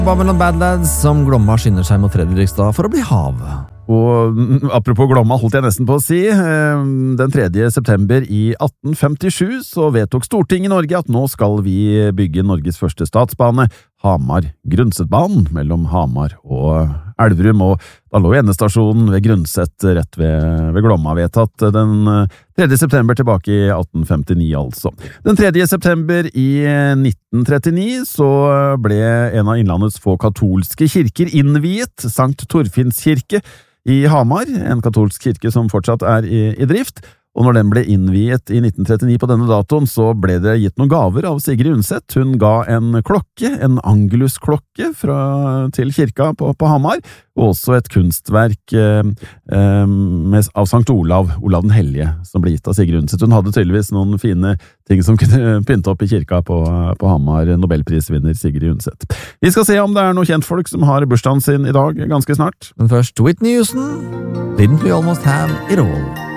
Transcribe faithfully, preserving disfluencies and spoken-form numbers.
Babylon Badlands som Glomma skynder seg mot Fredrikstad for å bli hav. Og apropos Glomma, holdt jeg nesten på å si, den tredje september i atten femtisju så vedtok Stortinget i Norge at nå skal vi bygge Norges første statsbane, Hamar-Grundsetbanen, mellom Hamar og Elverum, og da lå endestasjonen ved Grundset rett ved, ved Glomma, vedtatt den tredje september tilbake i atten femtini altså. Den tredje september i nitten trettini så ble en av innlandets få katolske kirker innviet, Sankt Torfinns kirke i Hamar, en katolsk kirke som fortsatt er i, i drift, og når den ble innviet i nitten trettini på denne datoen, så ble det gitt noen gaver av Sigrid Undset. Hun ga en klokke, en Angelus-klokke fra, til kirka på, på Hamar, og også et kunstverk eh, eh, med, av Sankt Olav, Olav den Hellige, som ble gitt av Sigrid Undset. Hun hadde tydeligvis noen fine ting som kunne pynte opp i kirka på, på Hamar, Nobelprisvinner Sigrid Undset. Vi skal se om det er noen kjentfolk som har bursdagen sin i dag ganske snart. Men først Whitney Houston, Didn't We Almost Have It All?